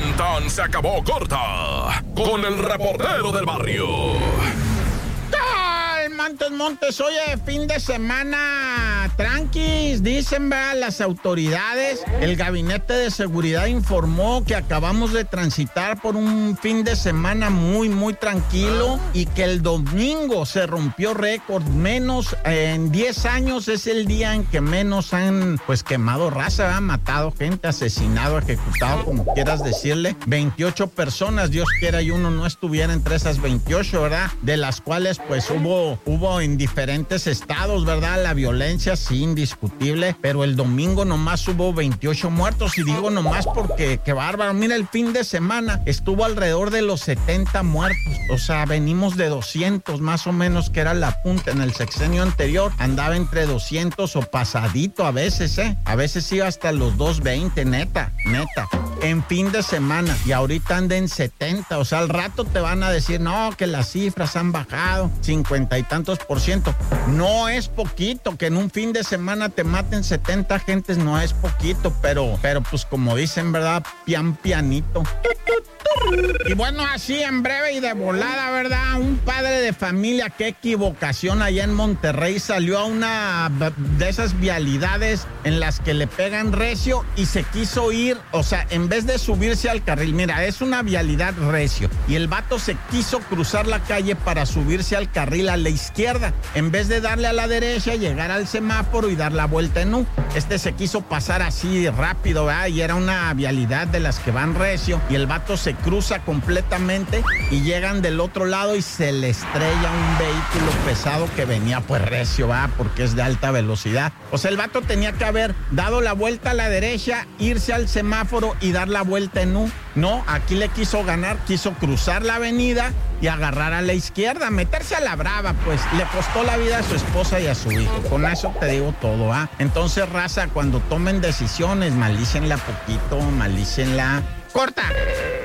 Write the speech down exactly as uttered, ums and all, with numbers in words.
Tan tan se acabó corta con el reportero del barrio. Montes, Montes, oye, fin de semana tranquis, dicen, ¿verdad? Las autoridades. El Gabinete de Seguridad informó que acabamos de transitar por un fin de semana muy, muy tranquilo y que el domingo se rompió récord. Menos, eh, en diez años es el día en que menos han, pues, quemado raza, han matado gente, asesinado, ejecutado, como quieras decirle. veintiocho personas, Dios quiera y uno no estuviera entre esas veintiocho, ¿verdad? De las cuales, pues, hubo... Hubo en diferentes estados, ¿verdad? La violencia, sí, indiscutible, pero el domingo nomás hubo veintiocho muertos, y digo nomás porque, qué bárbaro. Mira, el fin de semana estuvo alrededor de los setenta muertos, o sea, venimos de doscientos más o menos, que era la punta. En el sexenio anterior andaba entre doscientos o pasadito a veces, ¿eh? A veces iba hasta los doscientos veinte, neta, neta. En fin de semana, y ahorita anda en setenta, o sea, al rato te van a decir, no, que las cifras han bajado, cincuenta y tantos por ciento. No es poquito, que en un fin de semana te maten setenta gentes, no es poquito, pero, pero pues como dicen, ¿verdad? Pian pianito. Y bueno, así en breve y de volada, ¿verdad? Un padre de familia, qué equivocación, allá en Monterrey salió a una de esas vialidades en las que le pegan recio y se quiso ir, o sea, en vez de subirse al carril, mira, es una vialidad recio, y el vato se quiso cruzar la calle para subirse al carril a la izquierda, en vez de darle a la derecha, llegar al semáforo y dar la vuelta en U. Este se quiso pasar así rápido, ¿verdad? Y era una vialidad de las que van recio, y el vato se cruza completamente y llegan del otro lado y se le estrella un vehículo pesado que venía pues recio, ¿verdad? Porque es de alta velocidad. O sea, el vato tenía que haber dado la vuelta a la derecha, irse al semáforo y dar la vuelta en U. No, aquí le quiso ganar, quiso cruzar la avenida y agarrar a la izquierda, meterse a la brava, pues le costó la vida a su esposa y a su hijo. Con eso te digo todo, ¿ah? Entonces, raza, cuando tomen decisiones, malícenla poquito, malícenla. ¡Corta!